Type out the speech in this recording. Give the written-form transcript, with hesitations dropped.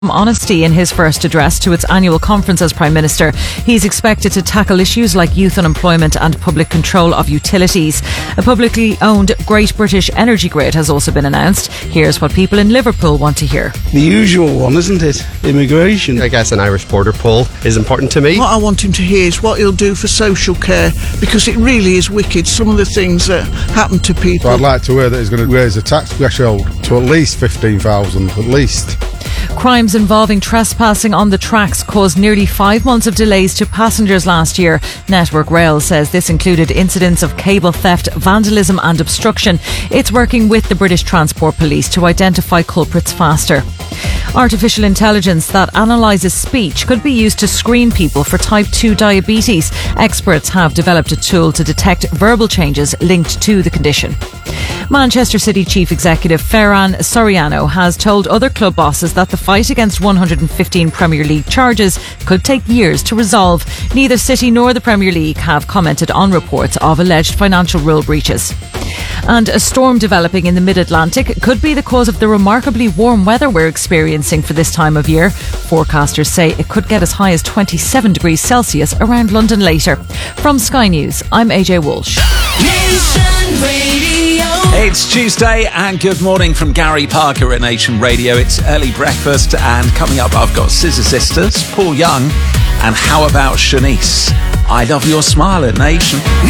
honesty in his first address to its annual conference as Prime Minister. He's expected to tackle issues like youth unemployment and public control of utilities. A publicly owned Great British Energy Grid has also been announced. Here's what people in Liverpool want to hear. The usual one, isn't it? Immigration. I guess an Irish border poll is important to me. What I want him to hear is what he'll do for social care, because it really is wicked, some of the things that happen to people. I'd like to hear that he's going to raise the tax threshold to at least 15,000, at least. Crimes involving trespassing on the tracks caused nearly 5 months of delays to passengers last year. Network Rail says this included incidents of cable theft, vandalism and obstruction. It's working with the British Transport Police to identify culprits faster. Artificial intelligence that analyses speech could be used to screen people for type 2 diabetes. Experts have developed a tool to detect verbal changes linked to the condition. Manchester City Chief Executive Ferran Soriano has told other club bosses that the fight against 115 Premier League charges could take years to resolve. Neither City nor the Premier League have commented on reports of alleged financial rule breaches. And a storm developing in the mid-Atlantic could be the cause of the remarkably warm weather we're experiencing for this time of year. Forecasters say it could get as high as 27 degrees Celsius around London later. From Sky News, I'm AJ Walsh. Nation Radio. It's Tuesday and good morning from Gary Parker at Nation Radio. It's early breakfast and coming up I've got Scissor Sisters, Paul Young and How About Shanice. I love your smile at Nation.